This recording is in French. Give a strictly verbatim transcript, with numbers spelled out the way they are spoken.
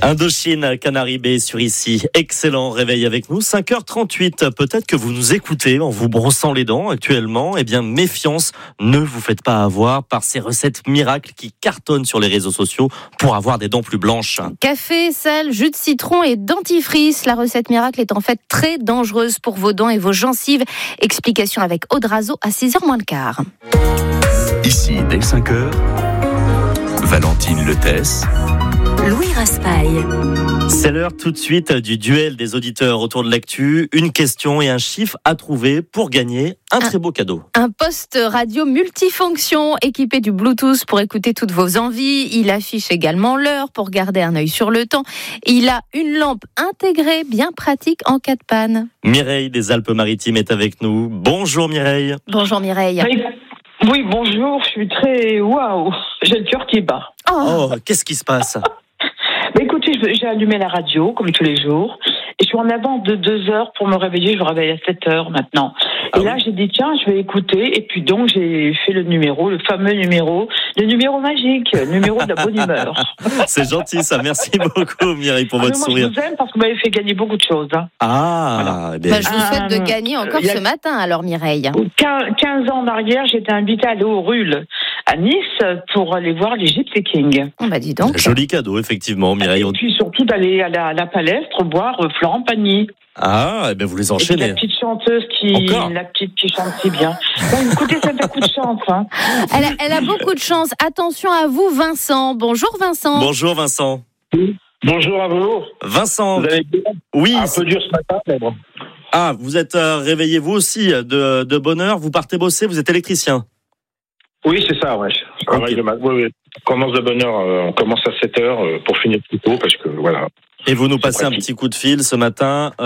Indochine, Canary Bay sur ici. Excellent réveil avec nous. cinq heures trente-huit. Peut-être que vous nous écoutez en vous brossant les dents actuellement. Eh bien, méfiance. Ne vous faites pas avoir par ces recettes miracles qui cartonnent sur les réseaux sociaux pour avoir des dents plus blanches. Café, sel, jus de citron et dentifrice. La recette miracle est en fait très dangereuse pour vos dents et vos gencives. Explication avec Aude Razo à six heures moins le quart. Ici, dès cinq heures, Valentine Letesse, Louis Raspail. C'est l'heure tout de suite du duel des auditeurs autour de l'actu. Une question et un chiffre à trouver pour gagner un, un très beau cadeau. Un poste radio multifonction équipé du Bluetooth pour écouter toutes vos envies. Il affiche également l'heure pour garder un œil sur le temps. Il a une lampe intégrée bien pratique en cas de panne. Mireille des Alpes-Maritimes est avec nous. Bonjour Mireille. Bonjour Mireille. Oui, oui bonjour, je suis très... Waouh, j'ai le cœur qui bat. Oh, oh qu'est-ce qui se passe ? Bah écoutez, j'ai allumé la radio, comme tous les jours, et je suis en avance de deux heures pour me réveiller. Je me réveille à sept heures maintenant. Et ah là, oui. J'ai dit, tiens, je vais écouter. Et puis donc, j'ai fait le numéro, le fameux numéro, le numéro magique, le numéro de la bonne humeur. C'est gentil, ça. Merci beaucoup, Mireille, pour ah, votre moi, sourire. Je vous aime parce que vous m'avez fait gagner beaucoup de choses. Hein. Ah, voilà. Bien. Bah, je vous souhaite de gagner encore euh, ce a... matin, alors, Mireille. quinze ans en arrière, j'étais invitée à aller au Ruhl, à Nice, pour aller voir les Gypsy Kings. Oh, bah, dis donc. Joli cadeau, effectivement, Mireille. Et puis surtout d'aller à la, à la Palestre boire euh, Florent Pagny. Ah, eh ben vous les enchaînez. Et la petite chanteuse qui, Encore la petite qui chante si bien. Bon, écoutez, ça fait coup de chance. Hein. Elle, a, elle a beaucoup de chance. Attention à vous, Vincent. Bonjour, Vincent. Bonjour, Vincent. Oui. Bonjour à vous. Vincent. Vous avez oui. Un peu dur ce matin, mais bon. Ah, vous êtes euh, réveillé vous aussi de, de bonne heure. Vous partez bosser. Vous êtes électricien. Oui, c'est ça, ouais. Je travaille le matin. Oui, oui. On commence de bonne heure. Euh, on commence à sept heures euh, pour finir plus tôt parce que voilà. Et vous nous passez un petit coup de fil ce matin.